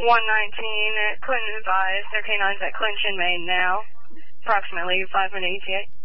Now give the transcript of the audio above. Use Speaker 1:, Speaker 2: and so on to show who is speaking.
Speaker 1: 119 at Clinton advised. Their canines at Clinch in Maine now. Approximately 5 minute ETA.